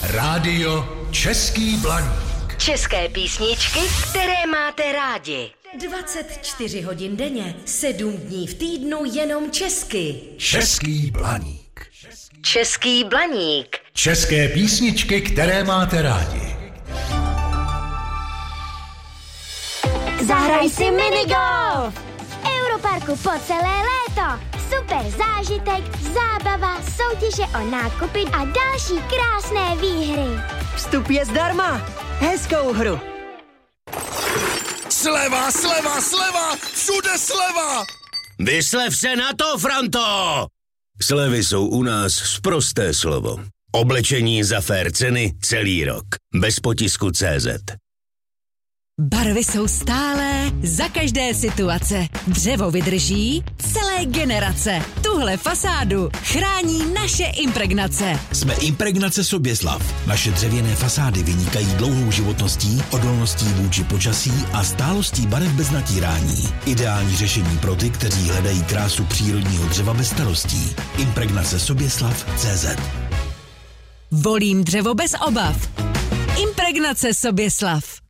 Rádio Český Blaník. České písničky, které máte rádi. 24 hodin denně, 7 dní v týdnu jenom česky. Český Blaník. Český Blaník. České písničky, které máte rádi. Zahraj si minigolf! V Europarku po celé léto. Super zážitek, zábava, soutěže o nákupy a další krásné výhry. Vstup je zdarma. Hezkou hru. Sleva, sleva, sleva! Všude sleva! Vyslev se na to, Franto! Slevy jsou u nás sprosté slovo. Oblečení za fér ceny celý rok. Bez potisku CZ. Barvy jsou stálé za každé situace. Dřevo vydrží celé generace. Tuhle fasádu chrání naše impregnace. Jsme Impregnace Soběslav. Naše dřevěné fasády vynikají dlouhou životností, odolností vůči počasí a stálostí barev bez natírání. Ideální řešení pro ty, kteří hledají krásu přírodního dřeva bez starostí. Impregnace Soběslav.cz. Volím dřevo bez obav. Impregnace Soběslav.